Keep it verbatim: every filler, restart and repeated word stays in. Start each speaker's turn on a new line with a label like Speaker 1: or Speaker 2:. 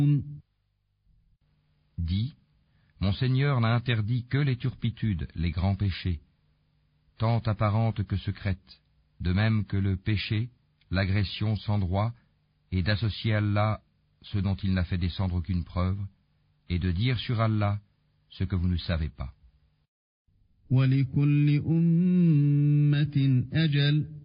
Speaker 1: Dis, mon Seigneur n'a interdit que les turpitudes, les grands péchés, tant apparentes que secrètes, de même que le péché, l'agression sans droit, et d'associer Allah ce dont il n'a fait descendre aucune preuve, et de dire sur Allah ce que vous ne savez pas.
Speaker 2: وَلِكُلِّ أُمَّةٍ أَجَلٌ